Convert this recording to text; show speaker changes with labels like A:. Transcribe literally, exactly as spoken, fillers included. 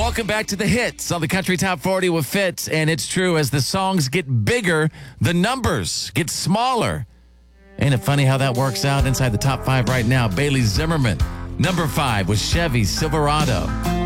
A: welcome back to the hits on the Country Top forty with Fitz. And it's true, as the songs get bigger, the numbers get smaller. Ain't it funny how that works out? Inside the top five right now, Bailey Zimmerman. Number five was Chevy Silverado.